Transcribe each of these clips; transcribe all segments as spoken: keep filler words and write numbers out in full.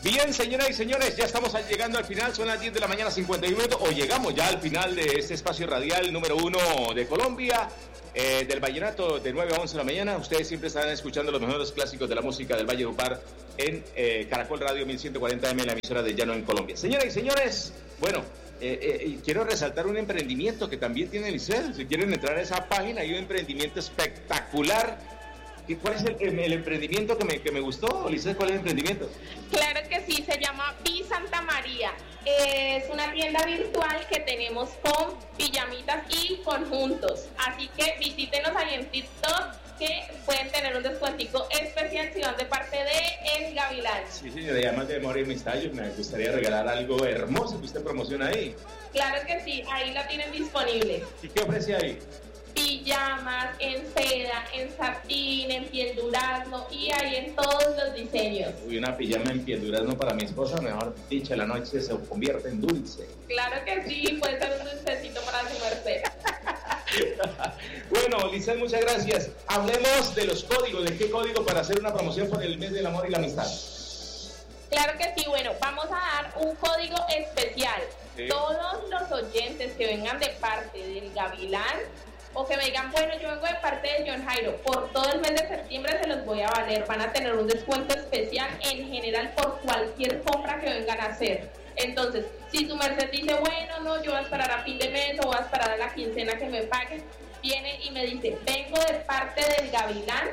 Bien, señoras y señores, ya estamos llegando al final, son las diez de la mañana, cincuenta y uno minutos, o llegamos ya al final de este espacio radial número uno de Colombia, eh, del vallenato de nueve a once de la mañana. Ustedes siempre estarán escuchando los mejores clásicos de la música del Valledupar en eh, Caracol Radio mil ciento cuarenta eme, la emisora de Llano en Colombia. Señoras y señores, bueno, eh, eh, quiero resaltar un emprendimiento que también tiene Licel. Si quieren entrar a esa página, hay un emprendimiento espectacular. ¿Y cuál es el, el, el emprendimiento que me, que me gustó, Licel? ¿Cuál es el emprendimiento? Claro que sí, se llama Pi Santa María. Es una tienda virtual que tenemos con pijamitas y conjuntos. Así que visítenos ahí en TikTok, que pueden tener un descuentico especial si van de parte de El Gavilán. Sí, señora, y además de amor y amistad, yo me gustaría regalar algo hermoso que usted promociona ahí. Claro que sí, ahí la tienen disponible. ¿Y qué ofrece ahí? Pijamas en seda, en satín, en piel durazno y ahí en todos los diseños. Uy, una pijama en piel durazno para mi esposa, mejor dicho, la noche se convierte en dulce. Claro que sí, puede ser un dulcecito para su merced. Bueno, Licel, muchas gracias. Hablemos de los códigos, de qué código para hacer una promoción por el mes del amor y la amistad. Claro que sí, bueno, vamos a dar un código especial. Sí. Todos los oyentes que vengan de parte del Gavilán, o que me digan, bueno, yo vengo de parte de John Jairo, por todo el mes de septiembre se los voy a valer, van a tener un descuento especial en general por cualquier compra que vengan a hacer. Entonces, si tu merced dice, bueno, no, yo voy a esperar a fin de mes o voy a esperar a la quincena que me paguen, viene y me dice, vengo de parte del Gavilán,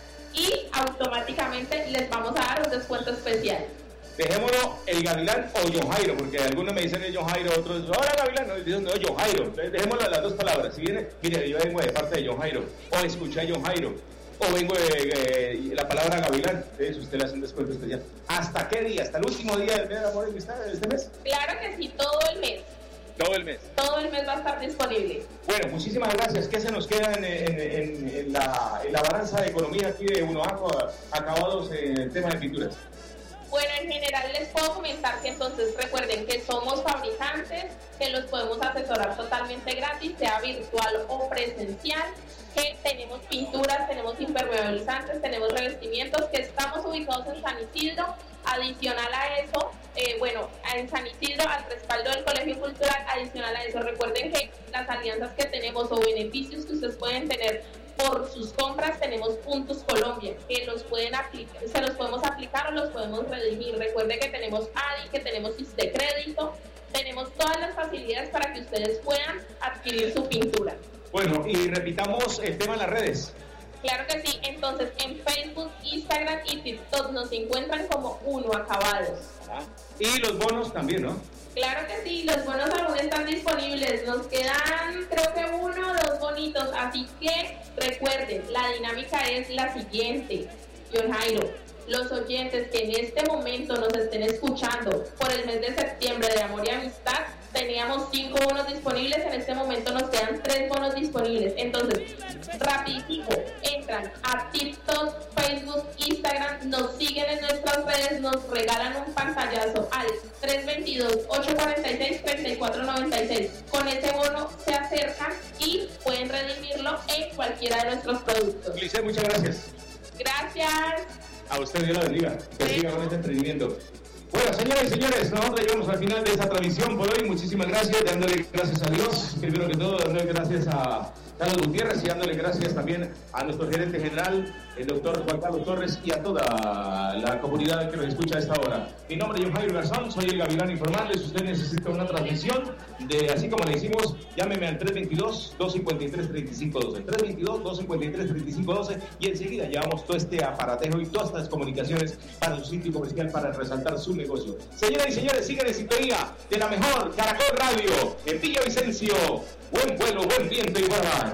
y automáticamente les vamos a dar un descuento especial. Dejémoslo el Gavilán o John Jairo, porque algunos me dicen el John Jairo, otros, hola Gavilán, no, dicen no, John Jairo. Dejémoslo las dos palabras. Si viene, mire, yo vengo de parte de John Jairo, o escuché a John Jairo, o vengo de eh, la palabra Gavilán, entonces usted le hace un descuento especial. ¿Hasta qué día? ¿Hasta el último día del mes de amor y amistad de este mes? Claro que sí, todo el mes. Todo el mes. Todo el mes va a estar disponible. Bueno, muchísimas gracias. ¿Qué se nos queda en, en, en, en, la, en la balanza de economía aquí de Unoaco, acabados en el tema de pinturas? Bueno, en general les puedo comentar que entonces recuerden que somos fabricantes, que los podemos asesorar totalmente gratis, sea virtual o presencial, que tenemos pinturas, tenemos impermeabilizantes, tenemos revestimientos, que estamos ubicados en San Isidro. Adicional a eso, eh, bueno, en San Isidro, al respaldo del Colegio Cultural, adicional a eso, recuerden que las alianzas que tenemos o beneficios que ustedes pueden tener por sus compras, tenemos Puntos Colombia, que los pueden aplicar, se los podemos aplicar o los podemos redimir. Recuerden que tenemos A D I, que tenemos de crédito, tenemos todas las facilidades para que ustedes puedan adquirir su pintura. Bueno, y repitamos el tema en las redes. Claro que sí, entonces en Facebook, Instagram y TikTok nos encuentran como Uno Acabados. Ah, y los bonos también, ¿no? Claro que sí, los bonos aún están disponibles, nos quedan creo que uno o dos bonitos, así que recuerden, la dinámica es la siguiente, John Jairo, los oyentes que en este momento nos estén escuchando por el mes de septiembre de amor y amistad, teníamos cinco bonos disponibles, en este momento nos quedan tres bonos disponibles. Entonces, rapidito, entran a TikTok, Facebook, Instagram, nos siguen en nuestras redes, nos regalan un pantallazo al tres dos dos, ocho cuatro seis, tres cuatro nueve seis. Con ese bono se acercan y pueden redimirlo en cualquiera de nuestros productos. Licel, muchas gracias. Gracias. A usted, Dios la bendiga. Que siga con este emprendimiento. Bueno, señoras y señores, nosotros llegamos al final de esta transmisión por hoy. Muchísimas gracias, dándole gracias a Dios, primero que todo, dándole gracias a Carlos Gutiérrez y dándole gracias también a nuestro gerente general, el doctor Juan Carlos Torres, y a toda la comunidad que nos escucha a esta hora. Mi nombre es John Jairo Garzón, soy el Gavilán Informal. Si usted necesita una transmisión, de así como le hicimos, llámeme al tres dos dos, dos cinco tres, tres cinco uno dos, tres dos dos, dos cinco tres, tres cinco uno dos, y enseguida llevamos todo este aparatejo y todas estas comunicaciones para su sitio comercial, para resaltar su negocio. Señoras y señores, sigan en sintonía de la mejor Caracol Radio en Villavicencio. Buen vuelo, buen viento y buena.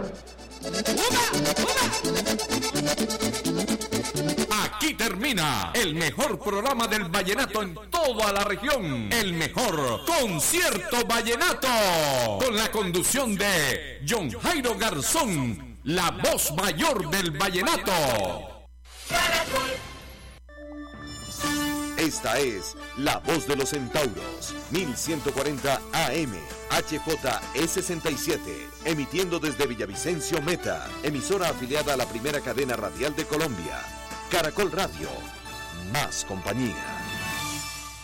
Aquí termina el mejor programa del vallenato en toda la región. El mejor concierto vallenato. Con la conducción de John Jairo Garzón, la voz mayor del vallenato. Esta es La Voz de los Centauros, mil ciento cuarenta A M, H J E sesenta y siete, emitiendo desde Villavicencio Meta, emisora afiliada a la primera cadena radial de Colombia. Caracol Radio, más compañía.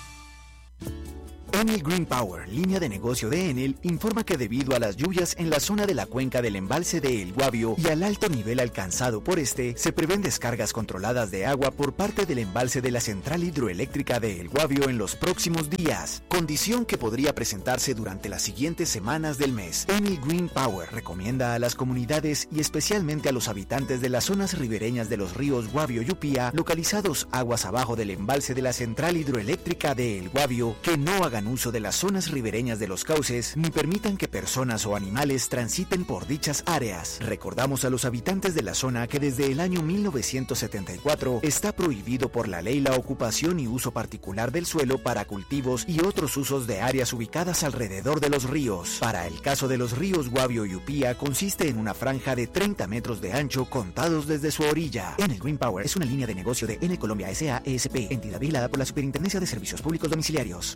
Enel Green Power, línea de negocio de Enel, informa que debido a las lluvias en la zona de la cuenca del embalse de El Guavio y al alto nivel alcanzado por este, se prevén descargas controladas de agua por parte del embalse de la central hidroeléctrica de El Guavio en los próximos días, condición que podría presentarse durante las siguientes semanas del mes. Enel Green Power recomienda a las comunidades y especialmente a los habitantes de las zonas ribereñas de los ríos Guavio y Upía, localizados aguas abajo del embalse de la central hidroeléctrica de El Guavio, que no hagan uso de las zonas ribereñas de los cauces ni permitan que personas o animales transiten por dichas áreas. Recordamos a los habitantes de la zona que desde el año mil novecientos setenta y cuatro está prohibido por la ley la ocupación y uso particular del suelo para cultivos y otros usos de áreas ubicadas alrededor de los ríos. Para el caso de los ríos Guavio y Upía, consiste en una franja de treinta metros de ancho contados desde su orilla. Enel Green Power es una línea de negocio de Enel Colombia S A E S P, entidad vigilada por la Superintendencia de Servicios Públicos Domiciliarios.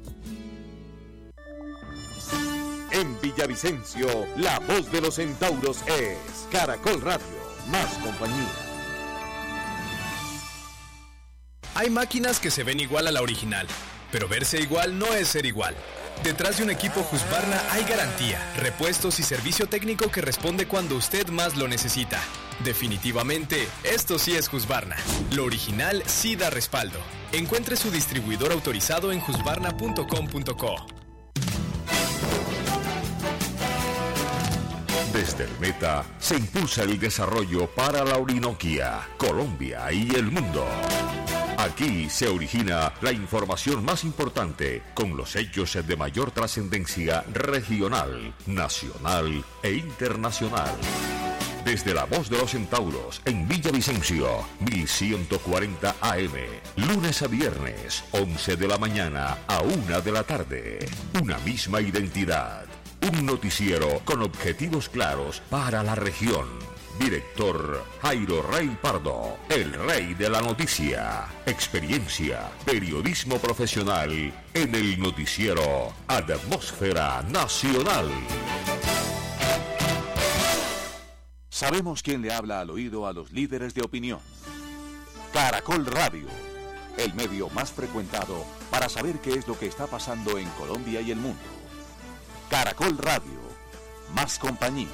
En Villavicencio, la voz de los centauros es Caracol Radio, más compañía. Hay máquinas que se ven igual a la original, pero verse igual no es ser igual. Detrás de un equipo Husqvarna hay garantía, repuestos y servicio técnico que responde cuando usted más lo necesita. Definitivamente, esto sí es Husqvarna. Lo original sí da respaldo. Encuentre su distribuidor autorizado en husqvarna punto com punto co. Desde el Meta se impulsa el desarrollo para la Orinoquia, Colombia y el mundo. Aquí se origina la información más importante con los hechos de mayor trascendencia regional, nacional e internacional. Desde la voz de los centauros en Villavicencio, mil ciento cuarenta A M, lunes a viernes, once de la mañana a una de la tarde. Una misma identidad. Un noticiero con objetivos claros para la región. Director Jairo Rey Pardo, el rey de la noticia. Experiencia, periodismo profesional en el noticiero Atmósfera Nacional. Sabemos quién le habla al oído a los líderes de opinión. Caracol Radio, el medio más frecuentado para saber qué es lo que está pasando en Colombia y el mundo. Caracol Radio, más compañía.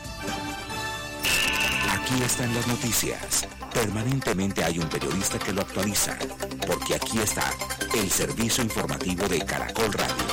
Aquí están las noticias. Permanentemente hay un periodista que lo actualiza, porque aquí está el servicio informativo de Caracol Radio.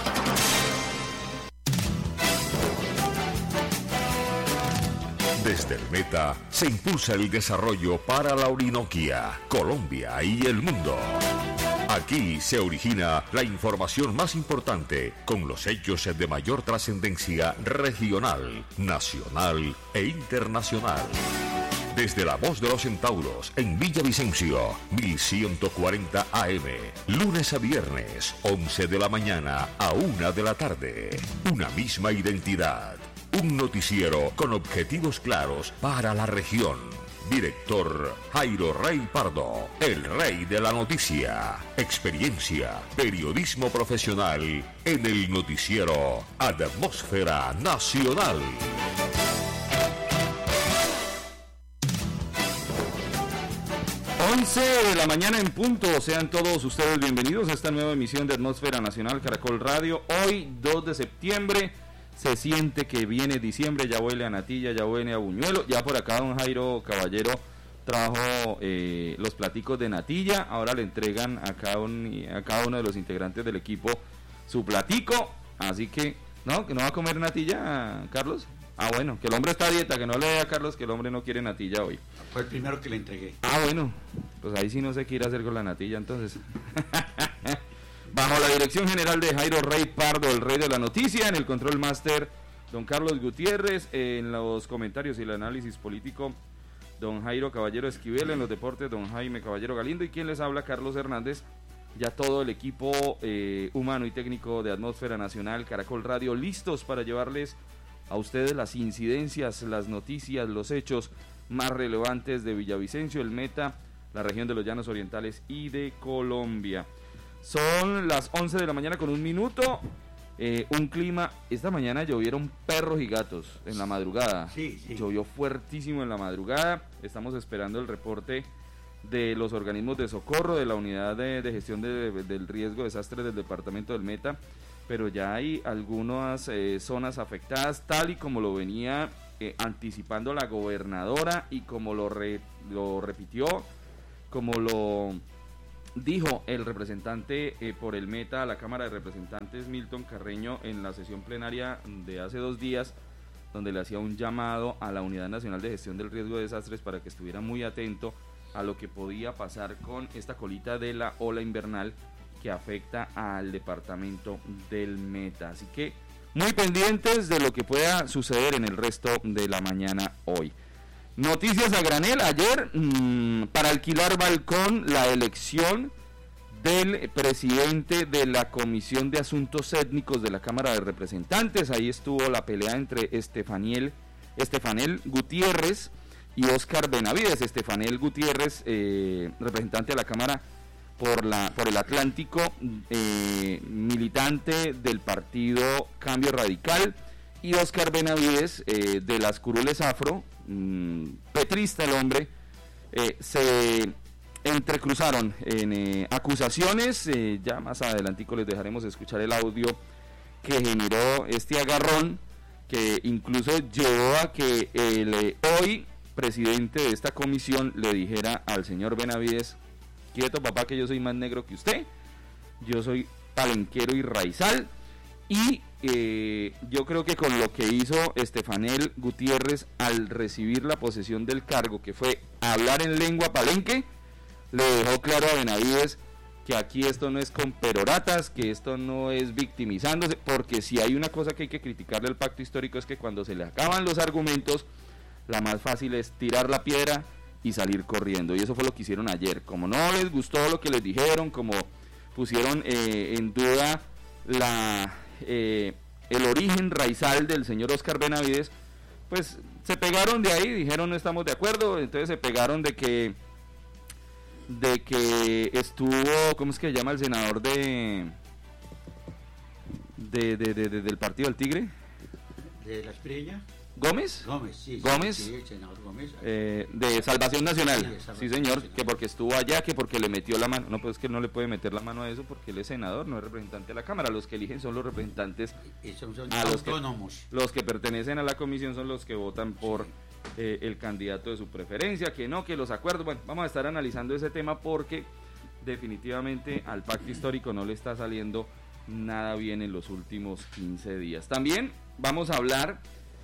Desde el Meta se impulsa el desarrollo para la Orinoquia, Colombia y el mundo. Aquí se origina la información más importante con los hechos de mayor trascendencia regional, nacional e internacional. Desde la voz de los centauros en Villavicencio, mil ciento cuarenta A M, lunes a viernes, once de la mañana a una de la tarde. Una misma identidad. Un noticiero con objetivos claros para la región. Director Jairo Rey Pardo, el rey de la noticia. Experiencia, periodismo profesional en el noticiero Atmósfera Nacional. once de la mañana en punto, sean todos ustedes bienvenidos a esta nueva emisión de Atmósfera Nacional Caracol Radio. Hoy, dos de septiembre, se siente que viene diciembre, ya huele a natilla, ya huele a buñuelo. Ya por acá don Jairo Caballero trajo eh, los platicos de natilla, ahora le entregan a cada, un, a cada uno de los integrantes del equipo su platico, así que, ¿no? ¿Que no va a comer natilla, Carlos? Ah, bueno, que el hombre está a dieta, que no le dé a Carlos que el hombre no quiere natilla hoy. Fue el primero que le entregué. Ah, bueno, pues ahí sí no sé qué ir a hacer con la natilla, entonces. Bajo la dirección general de Jairo Rey Pardo, el rey de la noticia, en el control máster, don Carlos Gutiérrez, en los comentarios y el análisis político, don Jairo Caballero Esquivel, en los deportes, don Jaime Caballero Galindo, y quien les habla, Carlos Hernández. Ya todo el equipo eh, humano y técnico de Atmósfera Nacional, Caracol Radio, listos para llevarles a ustedes las incidencias, las noticias, los hechos más relevantes de Villavicencio, el Meta, la región de los Llanos Orientales y de Colombia. Son las once de la mañana con un minuto, eh, un clima, esta mañana llovieron perros y gatos en la madrugada, sí, sí. Llovió fuertísimo en la madrugada, estamos esperando el reporte de los organismos de socorro, de la unidad de, de gestión de, de, del riesgo de desastres del departamento del Meta, pero ya hay algunas eh, zonas afectadas, tal y como lo venía eh, anticipando la gobernadora y como lo, re, lo repitió, como lo dijo el representante eh, por el Meta a la Cámara de Representantes, Milton Carreño, en la sesión plenaria de hace dos días, donde le hacía un llamado a la Unidad Nacional de Gestión del Riesgo de Desastres para que estuviera muy atento a lo que podía pasar con esta colita de la ola invernal que afecta al departamento del Meta. Así que muy pendientes de lo que pueda suceder en el resto de la mañana hoy. Noticias a granel. Ayer, mmm, para alquilar balcón, la elección del presidente de la Comisión de Asuntos Étnicos de la Cámara de Representantes. Ahí estuvo la pelea entre Estefaniel, Estefanel Gutiérrez y Óscar Benavides. Estefanel Gutiérrez, eh, representante de la Cámara por, la, por el Atlántico, eh, militante del partido Cambio Radical, y Óscar Benavides, eh, de las Curules Afro, mmm, petrista el hombre, eh, se entrecruzaron en eh, acusaciones. Eh, ya más adelantico les dejaremos escuchar el audio que generó este agarrón, que incluso llevó a que el eh, hoy presidente de esta comisión le dijera al señor Benavides: quieto papá, que yo soy más negro que usted, yo soy palenquero y raizal. Y eh, yo creo que con lo que hizo Estefanel Gutiérrez al recibir la posesión del cargo, que fue hablar en lengua palenque, le dejó claro a Benavides que aquí esto no es con peroratas, que esto no es victimizándose, porque si hay una cosa que hay que criticarle al pacto histórico es que cuando se le acaban los argumentos, la más fácil es tirar la piedra y salir corriendo, y eso fue lo que hicieron ayer. Como no les gustó lo que les dijeron, como pusieron eh, en duda la eh, el origen raizal del señor Óscar Benavides, pues se pegaron de ahí, dijeron no estamos de acuerdo, entonces se pegaron de que de que estuvo, ¿cómo es que se llama el senador de de, de, de, de del partido del Tigre? De la Espriella. ¿Gómez? Gómez, sí. Gómez, sí, el senador Gómez. Eh, de Salvación Nacional, sí, de Salvación sí señor, Nacional. Que porque estuvo allá, que porque le metió la mano. No, pues es que no le puede meter la mano a eso porque él es senador, no es representante de la Cámara. Los que eligen son los representantes, y son, son a los autónomos. Que, los que pertenecen a la comisión son los que votan por sí. eh, el candidato de su preferencia, que no, que los acuerdos. Bueno, vamos a estar analizando ese tema porque definitivamente al pacto histórico no le está saliendo nada bien en los últimos quince días. También vamos a hablar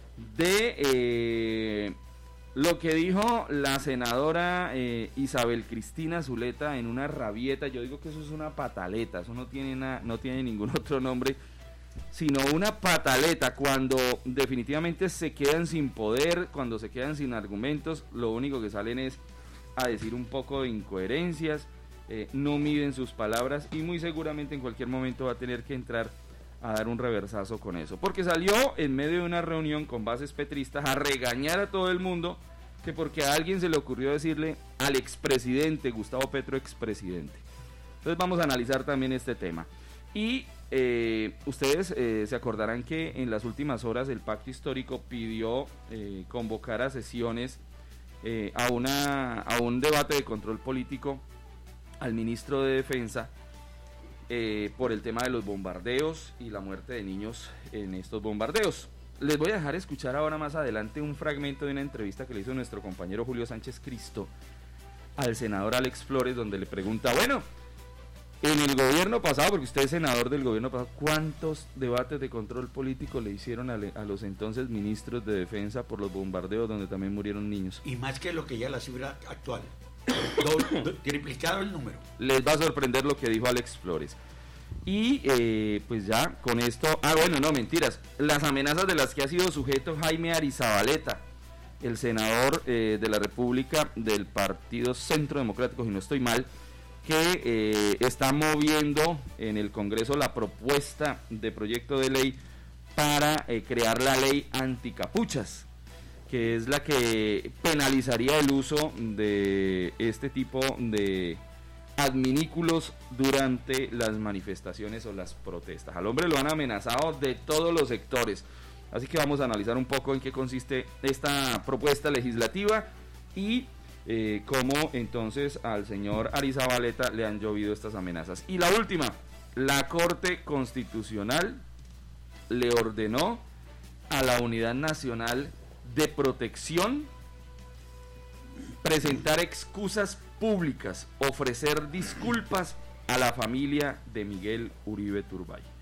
de eh, lo que dijo la senadora eh, Isabel Cristina Zuleta en una rabieta. Yo digo que eso es una pataleta, eso no tiene, na, no tiene ningún otro nombre, sino una pataleta. Cuando definitivamente se quedan sin poder, cuando se quedan sin argumentos, lo único que salen es a decir un poco de incoherencias, eh, no miden sus palabras y muy seguramente en cualquier momento va a tener que entrar a dar un reversazo con eso, porque salió en medio de una reunión con bases petristas a regañar a todo el mundo, que porque a alguien se le ocurrió decirle al expresidente Gustavo Petro expresidente. Entonces vamos a analizar también este tema. Y eh, ustedes eh, se acordarán que en las últimas horas el pacto histórico pidió eh, convocar a sesiones eh, a, una, a un debate de control político al ministro de Defensa, Eh, por el tema de los bombardeos y la muerte de niños en estos bombardeos. Les voy a dejar escuchar ahora más adelante un fragmento de una entrevista que le hizo nuestro compañero Julio Sánchez Cristo al senador Alex Flores, donde le pregunta, bueno, en el gobierno pasado, porque usted es senador del gobierno pasado, ¿cuántos debates de control político le hicieron a, le, a los entonces ministros de Defensa por los bombardeos donde también murieron niños? Y más que lo que ya la cifra actual. Do, triplicado el número. Les va a sorprender lo que dijo Alex Flores. Y eh, pues ya con esto, ah bueno, no, mentiras, las amenazas de las que ha sido sujeto Jaime Arizabaleta, el senador eh, de la República del Partido Centro Democrático, si no estoy mal, que eh, está moviendo en el Congreso la propuesta de proyecto de ley para eh, crear la ley anticapuchas, que es la que penalizaría el uso de este tipo de adminículos durante las manifestaciones o las protestas. Al hombre lo han amenazado de todos los sectores, así que vamos a analizar un poco en qué consiste esta propuesta legislativa y eh, cómo entonces al señor Arizabaleta le han llovido estas amenazas. Y la última, la Corte Constitucional le ordenó a la Unidad Nacional de Protección presentar excusas públicas, ofrecer disculpas a la familia de Miguel Uribe Turbay.